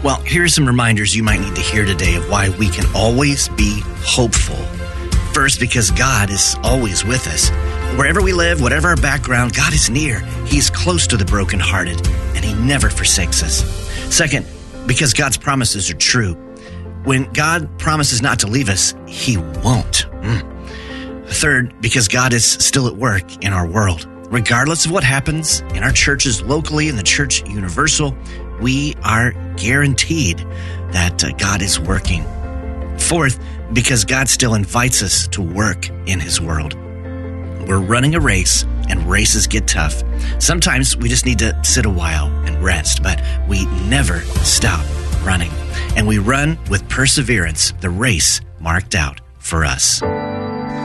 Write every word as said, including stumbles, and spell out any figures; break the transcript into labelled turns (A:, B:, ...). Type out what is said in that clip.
A: Well, here are some reminders you might need to hear today of why we can always be hopeful. First, because God is always with us. Wherever we live, whatever our background, God is near. He's close to the brokenhearted, and He never forsakes us. Second, because God's promises are true. When God promises not to leave us, He won't. Mm. Third, because God is still at work in our world. Regardless of what happens in our churches locally, in the church universal, we are guaranteed that uh, God is working. Fourth, because God still invites us to work in His world. We're running a race, and races get tough. Sometimes we just need to sit a while and rest, but we never stop running. And we run with perseverance the race marked out for us.